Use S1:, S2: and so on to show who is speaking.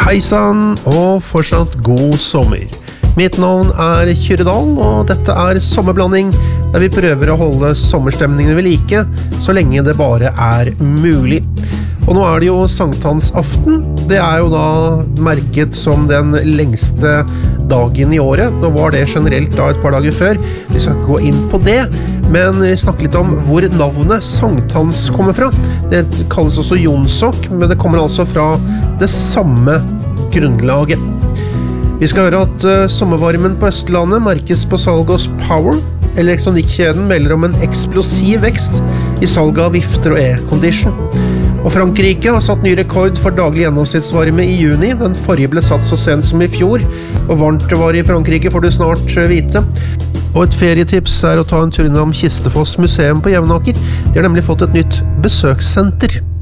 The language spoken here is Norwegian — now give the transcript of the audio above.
S1: Hei sann, og fortsatt god sommer. Mitt navn Kyrre Dahl, og dette sommerblanding, der vi prøver å holde sommerstemningen ved like, så lenge det bare mulig. Og nå det jo sankthansaften. Det jo da merket som den lengste dagen I året. Nå var det generelt da et par dager før. Vi skal ikke gå inn på det, men vi snakker litt om hvor navnet sankthans kommer fra. Det kalles også jonsok, men det kommer altså fra det samme grunnlaget. Vi skal høre at sommervarmen på Østlandet merkes på salg hos Power. Elektronikkjeden melder om en eksplosiv vekst I salget av vifter og aircondition. Og Frankrike har satt ny rekord for daglig gjennomsnittsvarme I juni. Den forrige ble satt så sent som I fjor, og varmt det var I Frankrike får du snart vite. Og et ferietips å ta en tur innom Kistefoss museum på Jevnaker. De har nemlig fått et nytt besøkssenter.